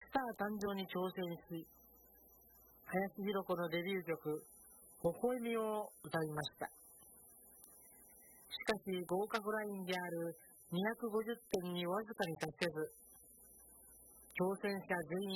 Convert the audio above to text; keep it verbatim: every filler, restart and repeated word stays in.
スター誕生に挑戦し、林弘子のデビュー曲「微笑み」を歌いました。しかし合格ラインであるにひゃくごじゅってんにわずかに達せず、挑戦者全員